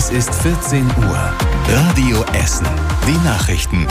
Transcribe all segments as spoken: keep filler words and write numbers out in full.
Es ist vierzehn Uhr. Radio Essen. Die Nachrichten.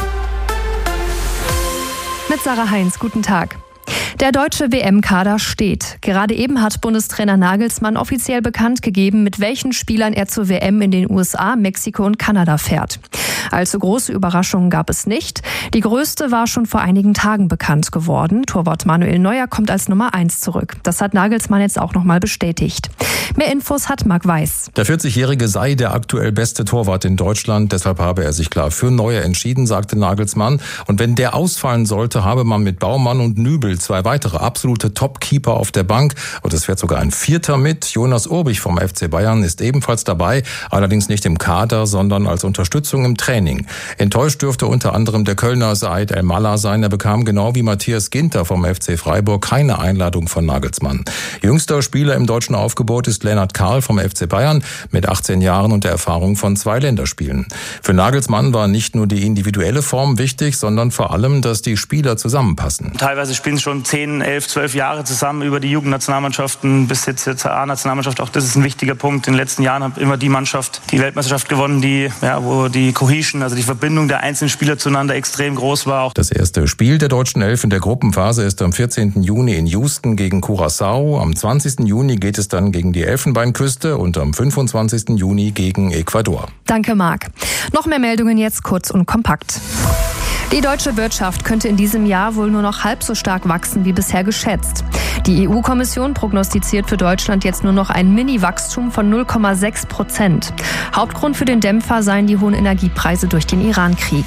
Mit Sarah Heinz, guten Tag. Der deutsche W M-Kader steht. Gerade eben hat Bundestrainer Nagelsmann offiziell bekannt gegeben, mit welchen Spielern er zur W M in den U S A, Mexiko und Kanada fährt. Allzu große Überraschungen gab es nicht. Die größte war schon vor einigen Tagen bekannt geworden. Torwart Manuel Neuer kommt als Nummer eins zurück. Das hat Nagelsmann jetzt auch nochmal bestätigt. Mehr Infos hat Marc Weiß. Der vierzigjährige sei der aktuell beste Torwart in Deutschland. Deshalb habe er sich klar für Neuer entschieden, sagte Nagelsmann. Und wenn der ausfallen sollte, habe man mit Baumann und Nübel zwei weitere absolute Top-Keeper auf der Bank. Und es fährt sogar ein Vierter mit. Jonas Urbich vom F C Bayern ist ebenfalls dabei. Allerdings nicht im Kader, sondern als Unterstützung im Training. Enttäuscht dürfte unter anderem der Kölner Said El-Mallah sein. Er bekam genau wie Matthias Ginter vom F C Freiburg keine Einladung von Nagelsmann. Jüngster Spieler im deutschen Aufgebot ist Lennart Karl vom F C Bayern mit achtzehn Jahren und der Erfahrung von zwei Länderspielen. Für Nagelsmann war nicht nur die individuelle Form wichtig, sondern vor allem, dass die Spieler zusammenpassen. Teilweise spielen sie schon zehn, elf, zwölf Jahre zusammen über die Jugendnationalmannschaften bis jetzt zur A-Nationalmannschaft. Auch das ist ein wichtiger Punkt. In den letzten Jahren hat immer die Mannschaft die Weltmeisterschaft gewonnen, die, ja, wo die Cohesion, also die Verbindung der einzelnen Spieler zueinander extrem groß war. Das erste Spiel der deutschen Elf in der Gruppenphase ist am vierzehnten Juni in Houston gegen Curaçao. Am zwanzigsten Juni geht es dann gegen die Elfenbeinküste und am fünfundzwanzigsten Juni gegen Ecuador. Danke, Marc. Noch mehr Meldungen jetzt kurz und kompakt. Die deutsche Wirtschaft könnte in diesem Jahr wohl nur noch halb so stark wachsen wie bisher geschätzt. Die E U-Kommission prognostiziert für Deutschland jetzt nur noch ein Mini-Wachstum von null Komma sechs Prozent. Hauptgrund für den Dämpfer seien die hohen Energiepreise durch den Iran-Krieg.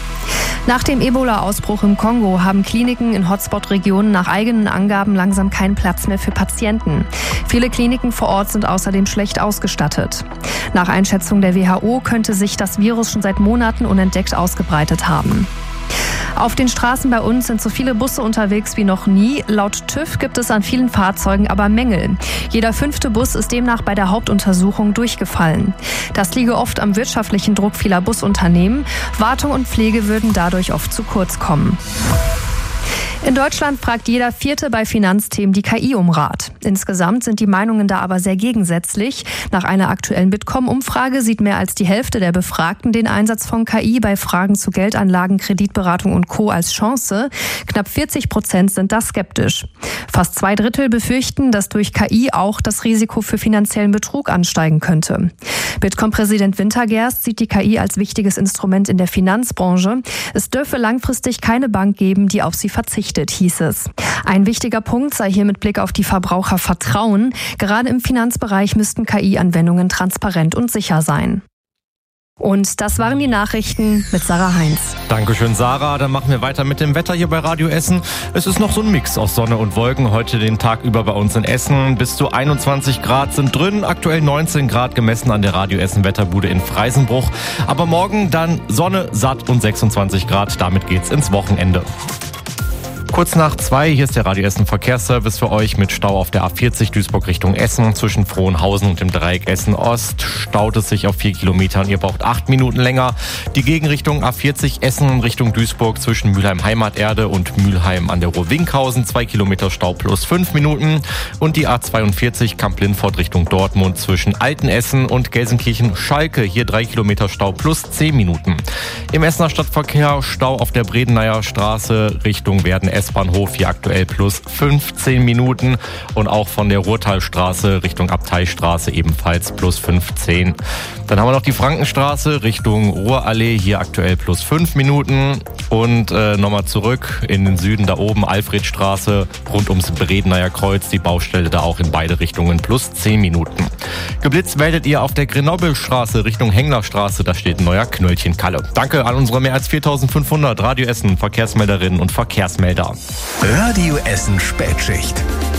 Nach dem Ebola-Ausbruch im Kongo haben Kliniken in Hotspot-Regionen nach eigenen Angaben langsam keinen Platz mehr für Patienten. Viele Kliniken vor Ort sind außerdem schlecht ausgestattet. Nach Einschätzung der W H O könnte sich das Virus schon seit Monaten unentdeckt ausgebreitet haben. Auf den Straßen bei uns sind so viele Busse unterwegs wie noch nie. Laut TÜV gibt es an vielen Fahrzeugen aber Mängel. Jeder fünfte Bus ist demnach bei der Hauptuntersuchung durchgefallen. Das liege oft am wirtschaftlichen Druck vieler Busunternehmen. Wartung und Pflege würden dadurch oft zu kurz kommen. In Deutschland fragt jeder Vierte bei Finanzthemen die K I um Rat. Insgesamt sind die Meinungen da aber sehr gegensätzlich. Nach einer aktuellen Bitkom-Umfrage sieht mehr als die Hälfte der Befragten den Einsatz von K I bei Fragen zu Geldanlagen, Kreditberatung und Co. als Chance. Knapp vierzig Prozent sind da skeptisch. Fast zwei Drittel befürchten, dass durch K I auch das Risiko für finanziellen Betrug ansteigen könnte. Bitkom-Präsident Wintergerst sieht die K I als wichtiges Instrument in der Finanzbranche. Es dürfe langfristig keine Bank geben, die auf sie verzichtet, hieß es. Ein wichtiger Punkt sei hier mit Blick auf die Verbraucher Vertrauen. Gerade im Finanzbereich müssten K I-Anwendungen transparent und sicher sein. Und das waren die Nachrichten mit Sarah Heinz. Dankeschön, Sarah. Dann machen wir weiter mit dem Wetter hier bei Radio Essen. Es ist noch so ein Mix aus Sonne und Wolken. Heute den Tag über bei uns in Essen. Bis zu einundzwanzig Grad sind drin. Aktuell neunzehn Grad gemessen an der Radio Essen Wetterbude in Freisenbruch. Aber morgen dann Sonne, satt und sechsundzwanzig Grad. Damit geht's ins Wochenende. Kurz nach zwei, hier ist der Radio Essen Verkehrsservice für euch mit Stau auf der A vierzig Duisburg Richtung Essen. Zwischen Frohnhausen und dem Dreieck Essen-Ost staut es sich auf vier Kilometer und ihr braucht acht Minuten länger. Die Gegenrichtung A vierzig Essen Richtung Duisburg zwischen Mülheim Heimaterde und Mülheim an der Ruhr-Winkhausen. Zwei Kilometer Stau plus fünf Minuten. Und die A zweiundvierzig Kamp-Lindfort Richtung Dortmund zwischen Altenessen und Gelsenkirchen-Schalke. Hier drei Kilometer Stau plus zehn Minuten. Im Essener Stadtverkehr Stau auf der Bredeneier Straße Richtung Werden S-Bahnhof, hier aktuell plus fünfzehn Minuten und auch von der Ruhrtalstraße Richtung Abteistraße ebenfalls plus fünfzehn. Dann haben wir noch die Frankenstraße Richtung Ruhrallee, hier aktuell plus fünf Minuten und äh, nochmal zurück in den Süden da oben Alfredstraße rund ums Bredeneier Kreuz, die Baustelle da auch in beide Richtungen plus zehn Minuten. Geblitzt werdet ihr auf der Grenoble-Straße Richtung Henglerstraße, da steht ein neuer Knöllchenkalle. Danke an unsere mehr als viertausendfünfhundert Radio Essen Verkehrsmelderinnen und Verkehrsmelder. Radio Essen Spätschicht.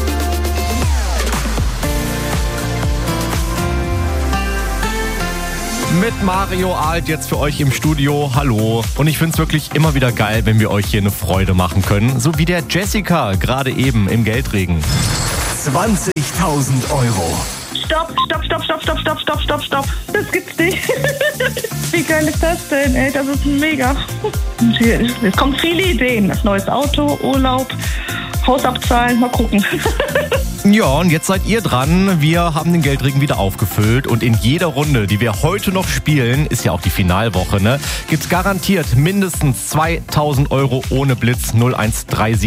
Mit Mario Alt jetzt für euch im Studio. Hallo. Und ich finde es wirklich immer wieder geil, wenn wir euch hier eine Freude machen können. So wie der Jessica, gerade eben im Geldregen. zwanzigtausend Euro. Stopp, stopp, stopp, stopp, stopp, stopp, stopp, stopp, stopp. Das gibt's nicht. Wie geil ist das denn, ey? Das ist mega. Es kommen viele Ideen. Das neues Auto, Urlaub, Haus abzahlen, mal gucken. Ja, und jetzt seid ihr dran. Wir haben den Geldregen wieder aufgefüllt und in jeder Runde, die wir heute noch spielen, ist ja auch die Finalwoche, ne, gibt's garantiert mindestens zweitausend Euro ohne Blitz. null eins drei sieben